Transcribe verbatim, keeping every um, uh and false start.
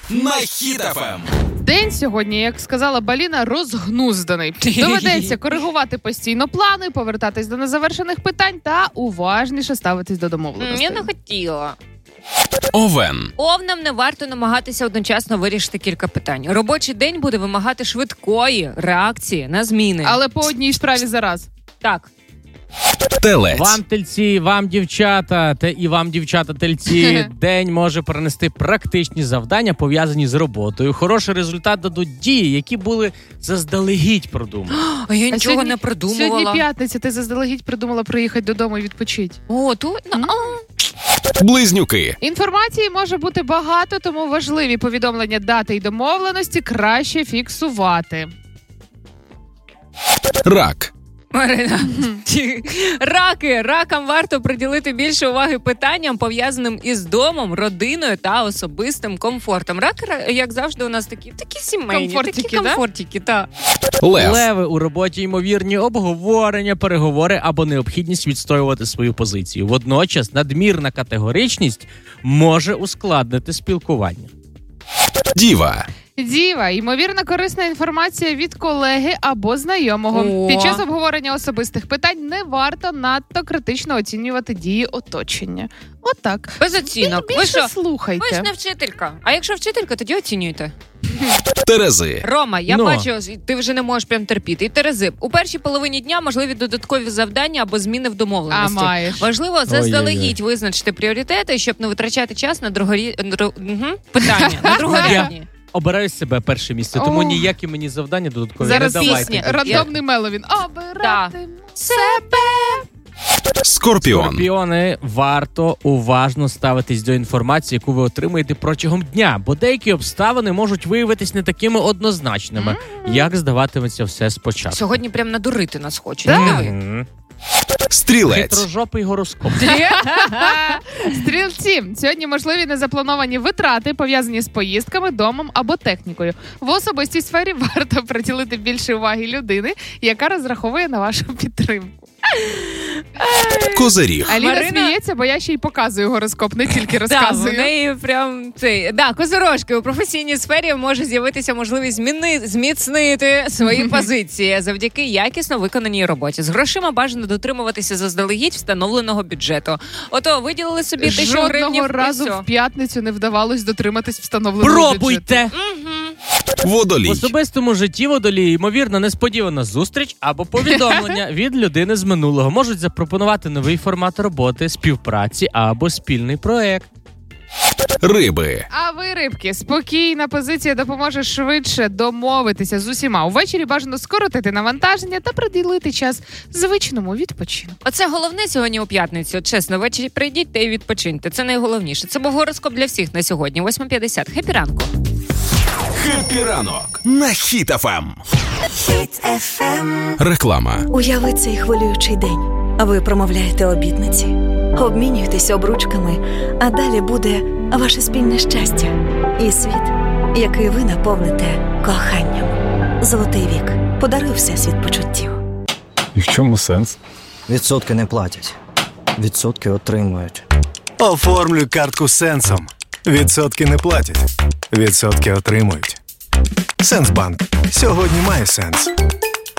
на Хіт еф ем. День сьогодні, як сказала Баліна, розгнузданий. Доведеться коригувати постійно плани, повертатись до незавершених питань та уважніше ставитись до домовленостей. Я не хотіла. Овен. Овнам не варто намагатися одночасно вирішити кілька питань. Робочий день буде вимагати швидкої реакції на зміни. Але по одній справі зараз. Так. Телець. Вам, тельці, вам, дівчата, та і вам, дівчата, тельці, день може принести практичні завдання, пов'язані з роботою. Хороший результат дадуть дії, які були заздалегідь продумані. А я нічого сьогодні, не придумувала. Сьогодні п'ятниця, ти заздалегідь придумала приїхати додому і відпочити. О, то... Ну, Близнюки. Інформації може бути багато, тому важливі повідомлення дати й домовленості краще фіксувати. Рак. Марина. Раки. Ракам варто приділити більше уваги питанням, пов'язаним із домом, родиною та особистим комфортом. Раки, як завжди, у нас такі, такі сімейні, Комфортики, такі комфортики, да? та. Лев. Леви у роботі ймовірні обговорення, переговори або необхідність відстоювати свою позицію. Водночас надмірна категоричність може ускладнити спілкування. Діва. Діва, ймовірно, корисна інформація від колеги або знайомого. О. Під час обговорення особистих питань не варто надто критично оцінювати дії оточення. Отак. Без оцінок. Біль- Ви більше що? слухайте. Ви ж не вчителька. А якщо вчителька, тоді оцінюйте. Терези. Рома, я Ну. бачу, ти вже не можеш прям терпіти. І Терези, у першій половині дня можливі додаткові завдання або зміни в А домовленості. маєш. Важливо заздалегідь визначити пріоритети, щоб не витрачати час на другорі... дру- угу. питання, на другорядні. Обираю себе перше місце, тому О. ніякі мені завдання додаткові Зараз не давайте. пісня. Рандомний Меловін. Обирати Себе. Скорпіон. Скорпіони, варто уважно ставитись до інформації, яку ви отримаєте протягом дня, бо деякі обставини можуть виявитись не такими однозначними, mm-hmm. як здаватиметься все спочатку. Сьогодні прям надурити нас хочуть. Да. Диви. Мгм. Стрілець. Хитрожопий гороскоп. Стрільці. Сьогодні можливі незаплановані витрати, пов'язані з поїздками, домом або технікою. В особистій сфері варто приділити більше уваги людини, яка розраховує на вашу підтримку. Козиріг. Аліна Марина- сміється, бо я ще й показую гороскоп, не тільки Так, розказую. в неї прям цей. Да, козирожки. У професійній сфері може з'явитися можливість зміни... зміцнити свої позиції завдяки якісно виконаній роботі. З грошима бажано дотримуватися заздалегідь встановленого бюджету. Ото виділили собі тисячу гривень. Жодного разу в п'ятницю не вдавалось дотриматись встановленого бюджету. Пробуйте! В Водолій. особистому житті водолії, ймовірно, несподівана зустріч або повідомлення від людини з минулого. Можуть запропонувати новий формат роботи, співпраці або спільний проект. Риби. А ви, рибки, спокійна позиція допоможе швидше домовитися з усіма. Увечері бажано скоротити навантаження та приділити час звичному відпочинку. Оце головне сьогодні у п'ятницю. Чесно, ввечері прийдіть та й відпочиньте. Це найголовніше. Це був гороскоп для всіх на сьогодні. восьма п'ятдесят. Хеппі ранку. Хеппі ранок на Хіт еф ем. Хіт еф ем. Реклама. Уяви цей хвилюючий день. Ви промовляєте обітниці, обмінюєтесь обручками, а далі буде ваше спільне щастя і світ, який ви наповните коханням. Золотий вік подарує всесвіт почуттів. І в чому сенс? Відсотки не платять. Відсотки отримують. Оформлюй картку Сенсом. Відсотки не платять. Відсотки отримують. Сенсбанк. Сьогодні має сенс.